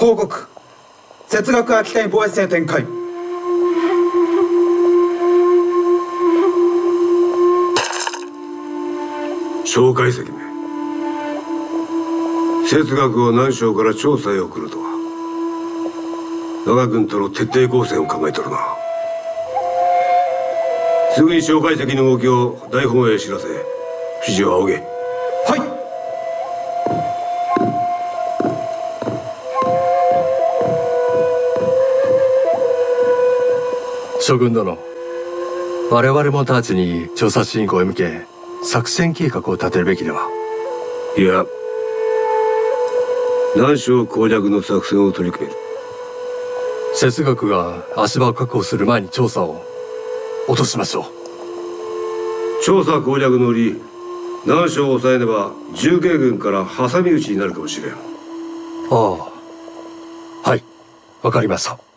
報告。節学秋田に防衛線展開。 蒋介石め、節学を南昌から調査へ送るとは我が軍との徹底抗戦を考えとるな。すぐに蒋介石の動きを大本営へ知らせ、指示を仰げ。 はい。 諸君殿、我々も直ちに調査進行へ向け作戦計画を立てるべきでは。 いや、南昌攻略の作戦を取り組める。 節学が足場を確保する前に調査を落としましょう。 調査攻略の折、南昌を抑えねば重慶軍から挟み撃ちになるかもしれん。 ああ、はい、わかりました。